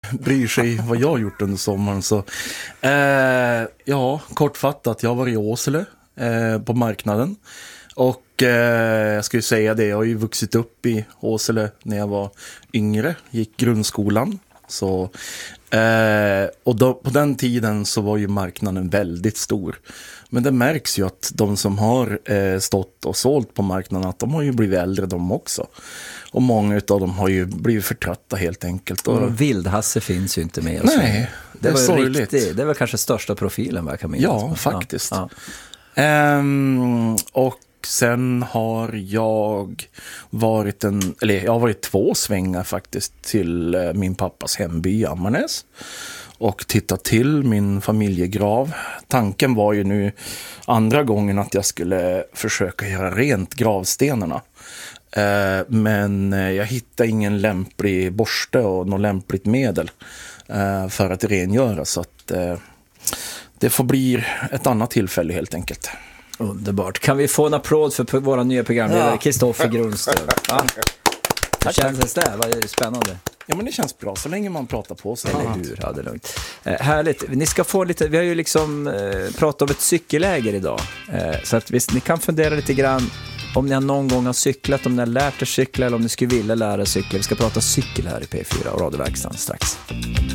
bryr sig vad jag har gjort under sommaren så ja, kortfattat, jag var i Åsele på marknaden och jag skulle säga det, jag har ju vuxit upp i Åsele när jag var yngre, gick grundskolan så och då, på den tiden så var ju marknaden väldigt stor. Men det märks ju att de som har stått och sålt på marknaden, att de har ju blivit äldre de också. Och många av dem har ju blivit förtrötta helt enkelt. Och Vildhasse finns ju inte med. Nej, det var sorgligt. Det var kanske största profilen, vad jag kan minnas. Ja, faktiskt. Ja. Och sen har jag varit jag har varit 2 svängar faktiskt till min pappas hemby Ammarnäs och tittat till min familjegrav. Tanken var ju nu andra gången att jag skulle försöka göra rent gravstenarna. Men jag hittade ingen lämplig borste och något lämpligt medel för att rengöra så att det får bli ett annat tillfälle helt enkelt. Underbart. Kan vi få en applåd för våra nya programledare, Kristoffer Grundström? Ja. Hur känns det? Vad är det spännande? Ja, men det känns bra så länge man pratar på sig. Eller hur? Ja, det är lugnt. Härligt. Ni ska få lite, vi har ju liksom pratat om ett cykelläger idag. Så att visst, ni kan fundera lite grann om ni någon gång har cyklat, om ni har lärt er cykla eller om ni skulle vilja lära cykla. Vi ska prata cykel här i P4 och radioverkstan strax.